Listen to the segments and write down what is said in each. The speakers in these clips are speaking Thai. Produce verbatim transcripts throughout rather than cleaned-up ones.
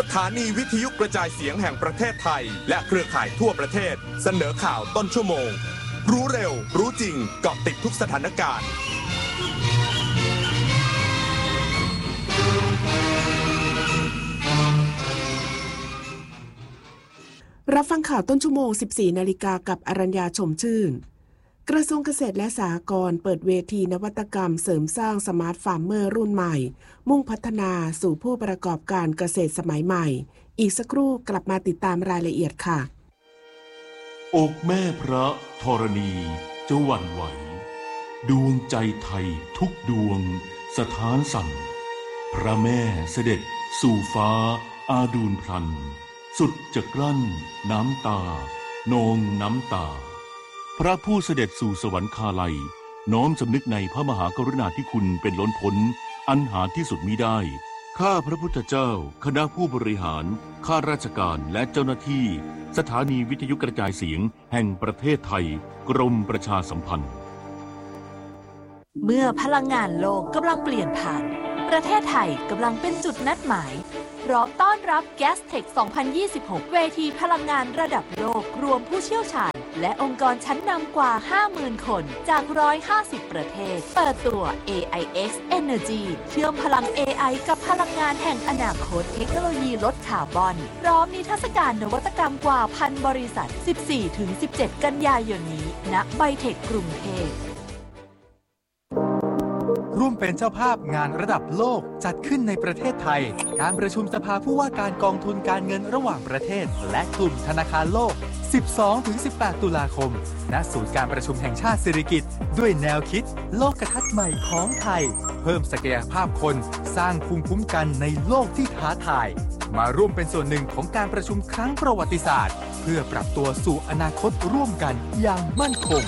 ถานีวิทยุกระจายเสียงแห่งประเทศไทยและเครือข่ายทั่วประเทศเสนอข่าวต้นชั่วโมงรู้เร็วรู้จริงเกาะติดทุกสถานการณ์รับฟังข่าวต้นชั่วโมง สิบสี่นาฬิกากับอรัญญาชมชื่นกระทรวงเกษตรและสหกรณ์เปิดเวทีนวัตกรรมเสริมสร้างสมาร์ทฟาร์มเมอร์รุ่นใหม่มุ่งพัฒนาสู่ผู้ประกอบการเกษตรสมัยใหม่อีกสักครู่กลับมาติดตามรายละเอียดค่ะอกแม่พระธรณีจะหวั่นไหวดวงใจไทยทุกดวงสถานสั่นพระแม่เสด็จสู่ฟ้าอาดูลพลันสุดจะกลั้นน้ำตานองน้ำตาพระผู้เสด็จสู่สวรรคาลัยน้อมสำนึกในพระมหากรุณาธิคุณเป็นล้นพ้นอันหาที่สุดมิได้ข้าพระพุทธเจ้าคณะผู้บริหารข้าราชการและเจ้าหน้าที่สถานีวิทยุกระจายเสียงแห่งประเทศไทยกรมประชาสัมพันธ์เมื่อพลังงานโลกกำลังเปลี่ยนผ่านประเทศไทยกำลังเป็นจุดนัดหมายพร้อมต้อนรับ Gastech สองพันยี่สิบหก เวทีพลังงานระดับโลกรวมผู้เชี่ยวชาญและองค์กรชั้นนำกว่า ห้าหมื่น คนจาก หนึ่งร้อยห้าสิบ ประเทศเปิดตัว เอ ไอ เอ็กซ์ Energy เชื่อมพลัง เอ ไอ กับพลังงานแห่งอนาคตเทคโนโลยีลดคาร์บอนพร้อมนิทรรศการนวัตกรรมกว่าพันบริษัท สิบสี่ถึงสิบเจ็ด กันยายนนี้ณไบเทคกรุงเทพร่วมเป็นเจ้าภาพงานระดับโลกจัดขึ้นในประเทศไทยการประชุมสภาผู้ว่าการกองทุนการเงินระหว่างประเทศและกลุ่มธนาคารโลก สิบสองถึงสิบแปด ตุลาคมณศูนย์การประชุมแห่งชาติสิริกิติ์ด้วยแนวคิดโลกทัศน์ใหม่ของไทยเพิ่มศักยภาพคนสร้างภูมิคุ้มกันในโลกที่ท้าทายมาร่วมเป็นส่วนหนึ่งของการประชุมครั้งประวัติศาสตร์เพื่อปรับตัวสู่อนาคตร่วมกันอย่างมั่นคง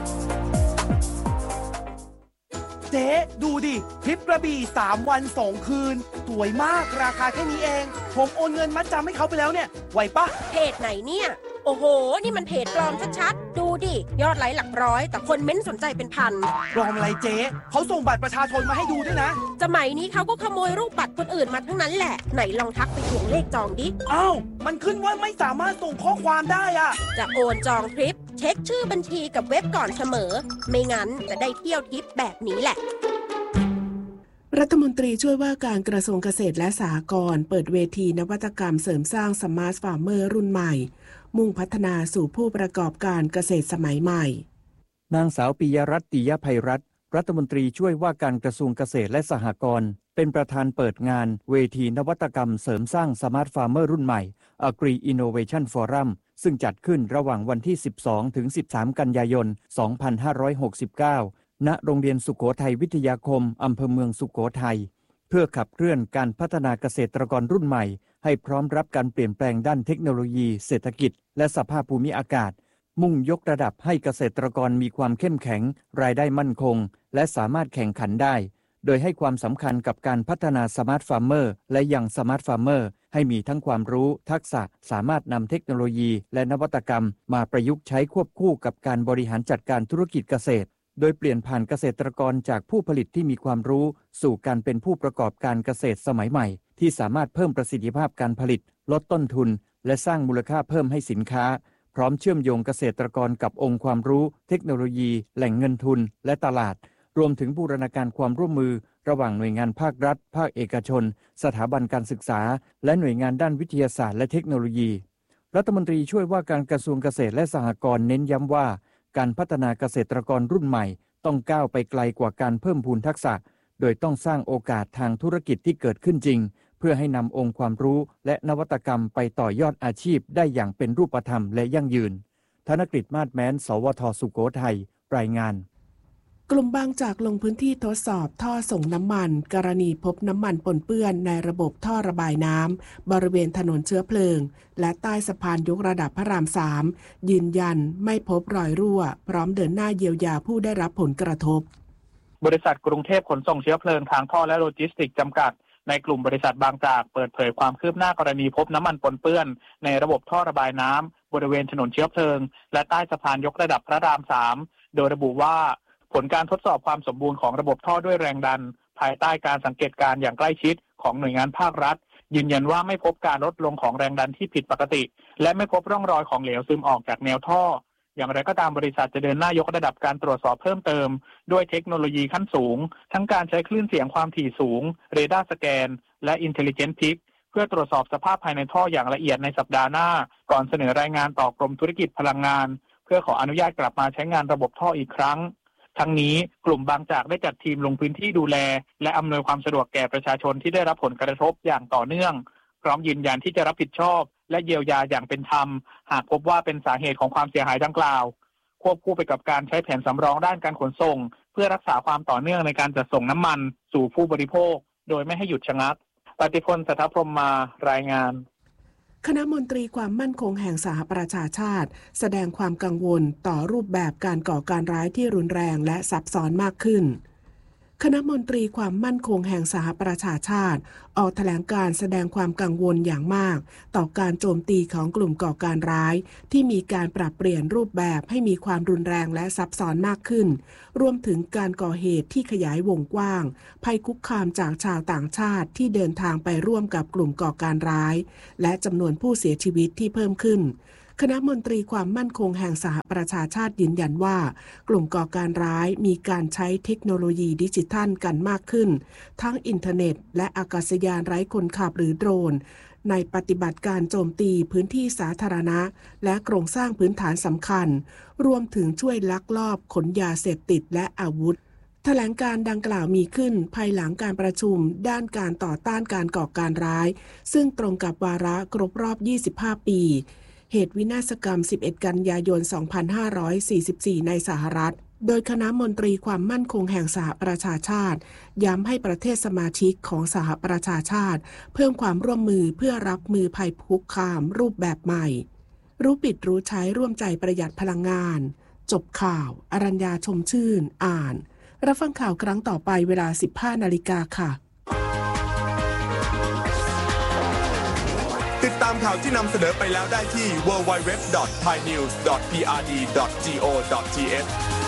เจ๊ดูดิทริปกระบี่สามวันสองคืนสวยมากราคาแค่นี้เองผมโอนเงินมัดจำให้เขาไปแล้วเนี่ยไหวปะเพจไหนเนี่ยโอ้โหนี่มันเพจปลอมชัดๆดูดิยอดไลค์หลักร้อยแต่คนเม้นสนใจเป็นพันปลอมอะไรเจ๊เขาส่งบัตรประชาชนมาให้ดูด้วยนะสมัยนี้เขาก็ขโมยรูปบัตรคนอื่นมาทั้งนั้นแหละไหนลองทักไปทวงเลขจองดิอ้าวมันขึ้นว่าไม่สามารถส่งข้อความได้อะจะโอนจองทริปเช็คชื่อบัญชีกับเว็บก่อนเสมอไม่งั้นจะได้เที่ยวทริปแบบนี้แหละรัฐมนตรีช่วยว่าการกระทรวงเกษตรและสหกรณ์เปิดเวทีนวัตกรรมเสริมสร้างสมาร์ทฟาร์มเมอร์รุ่นใหม่มุ่งพัฒนาสู่ผู้ประกอบการเกษตรสมัยใหม่นางสาวปิยรัตน์ ติยไพรัตน์รัฐมนตรีช่วยว่าการกระทรวงเกษตรและสหกรณ์เป็นประธานเปิดงานเวทีนวัตกรรมเสริมสร้างสมาร์ทฟาร์มเมอร์รุ่นใหม่ Agri Innovation Forum ซึ่งจัดขึ้นระหว่างวันที่ สิบสองถึงสิบสาม กันยายน สองพันห้าร้อยหกสิบเก้าณโรงเรียนสุโขทัยวิทยาคมอำเภอเมืองสุโขทัยเพื่อขับเคลื่อนการพัฒนาเกษตรกรรุ่นใหม่ให้พร้อมรับการเปลี่ยนแปลงด้านเทคโนโลยีเศรษฐกิจและสภาพภูมิอากาศมุ่งยกระดับให้เกษตรกรมีความเข้มแข็งรายได้มั่นคงและสามารถแข่งขันได้โดยให้ความสำคัญกับการพัฒนาสมาร์ทฟาร์มเมอร์และยังสมาร์ทฟาร์มเมอร์ให้มีทั้งความรู้ทักษะสามารถนำเทคโนโลยีและนวัตกรรมมาประยุกต์ใช้ควบคู่กับการบริหารจัดการธุรกิจเกษตรโดยเปลี่ยนผ่านเกษตรกรจากผู้ผลิตที่มีความรู้สู่การเป็นผู้ประกอบการเกษตรสมัยใหม่ที่สามารถเพิ่มประสิทธิภาพการผลิตลดต้นทุนและสร้างมูลค่าเพิ่มให้สินค้าพร้อมเชื่อมโยงเกษตรกรกับองค์ความรู้เทคโนโลยีแหล่งเงินทุนและตลาดรวมถึงบูรณาการความร่วมมือระหว่างหน่วยงานภาครัฐภาคเอกชนสถาบันการศึกษาและหน่วยงานด้านวิทยาศาสตร์และเทคโนโลยีรัฐมนตรีช่วยว่าการกระทรวงเกษตรและสหกรณ์เน้นย้ำว่าการพัฒนาเกษตรกรรุ่นใหม่ต้องก้าวไปไกลกว่าการเพิ่มพูนทักษะโดยต้องสร้างโอกาสทางธุรกิจที่เกิดขึ้นจริงเพื่อให้นำองค์ความรู้และนวัตกรรมไปต่อยอดอาชีพได้อย่างเป็นรูปธรรมและยั่งยืนธนกฤษ มาศแม้น สวท.สุโขทัยรายงานกลุ่มบางจากลงพื้นที่ทดสอบท่อส่งน้ำมันกรณีพบน้ำมันปนเปื้อนในระบบท่อระบายน้ำบริเวณถนนเชื้อเพลิงและใต้สะพานยกระดับพระรามสามยืนยันไม่พบรอยรั่วพร้อมเดินหน้าเยียวยาผู้ได้รับผลกระทบบริษัทกรุงเทพขนส่งเชื้อเพลิงทางท่อและโลจิสติกส์จำกัดในกลุ่มบริษัทบางจากเปิดเผยความคืบหน้ากรณีพบน้ำมันปนเปื้อนในระบบท่อระบายน้ำบริเวณถนนเชื้อเพลิงและใต้สะพานยกระดับพระรามสามโดยระบุว่าผลการทดสอบความสมบูรณ์ของระบบท่อด้วยแรงดันภายใต้การสังเกตการณ์อย่างใกล้ชิดของหน่วยงานภาครัฐยืนยันว่าไม่พบการลดลงของแรงดันที่ผิดปกติและไม่พบร่องรอยของเหลวซึมออกจากแนวท่ออย่างไรก็ตามบริษัทจะเดินหน้ายกระดับการตรวจสอบเพิ่มเติมด้วยเทคโนโลยีขั้นสูงทั้งการใช้คลื่นเสียงความถี่สูงเรดาร์สแกนและ Intelligent Pick เพื่อตรวจสอบสภาพภายในท่ออย่างละเอียดในสัปดาห์หน้าก่อนเสนอรายงานต่อกรมธุรกิจพลังงานเพื่อขออนุญาตกลับมาใช้งานระบบท่ออีกครั้งทั้งนี้กลุ่มบางจากได้จัดทีมลงพื้นที่ดูแลและอำนวยความสะดวกแก่ประชาชนที่ได้รับผลกระทบอย่างต่อเนื่องพร้อมยืนยันที่จะรับผิดชอบและเยียวยาอย่างเป็นธรรมหากพบว่าเป็นสาเหตุของความเสียหายดังกล่าวควบคู่ไปกับการใช้แผนสำรองด้านการขนส่งเพื่อรักษาความต่อเนื่องในการจัดส่งน้ำมันสู่ผู้บริโภคโดยไม่ให้หยุดชะงักปฏิพล สัทธพรหมมารายงานคณะมนตรีความมั่นคงแห่งสหประชาชาติแสดงความกังวลต่อรูปแบบการก่อการร้ายที่รุนแรงและซับซ้อนมากขึ้นคณะมนตรีความมั่นคงแห่งสหประชาชาติออกแถลงการแสดงความกังวลอย่างมากต่อการโจมตีของกลุ่มก่อการร้ายที่มีการปรับเปลี่ยนรูปแบบให้มีความรุนแรงและซับซ้อนมากขึ้นรวมถึงการก่อเหตุที่ขยายวงกว้างภัยคุกคามจากชาวต่างชาติที่เดินทางไปร่วมกับกลุ่มก่อการร้ายและจำนวนผู้เสียชีวิตที่เพิ่มขึ้นคณะมนตรีความมั่นคงแห่งสหประชาชาติยืนยันว่ากลุ่มก่อการร้ายมีการใช้เทคโนโลยีดิจิทัลกันมากขึ้นทั้งอินเทอร์เน็ตและอากาศยานไร้คนขับหรือโดรนในปฏิบัติการโจมตีพื้นที่สาธารณะและโครงสร้างพื้นฐานสำคัญรวมถึงช่วยลักลอบขนยาเสพติดและอาวุธแถลงการดังกล่าวมีขึ้นภายหลังการประชุมด้านการต่อต้านการก่อการร้ายซึ่งตรงกับวาระครบรอบยี่สิบห้าปีเหตุวินาศกรรมสิบเอ็ดกันยายนสองพันห้าร้อยสี่สิบสี่ในสหรัฐโดยคณะมนตรีความมั่นคงแห่งสหประชาชาติย้ำให้ประเทศสมาชิกของสหประชาชาติเพิ่มความร่วมมือเพื่อรับมือภัยคุกคามรูปแบบใหม่รู้ปิดรู้ใช้ร่วมใจประหยัดพลังงานจบข่าวอรัญญาชมชื่นอ่านรับฟังข่าวครั้งต่อไปเวลา สิบห้านาฬิกาค่ะติดตามข่าวที่นำเสนอไปแล้วได้ที่ ดับเบิลยู ดับเบิลยู ดับเบิลยู ดอท ไทยนิวส์ ดอท พี อาร์ ดี ดอท จี โอ ดอท ที เอช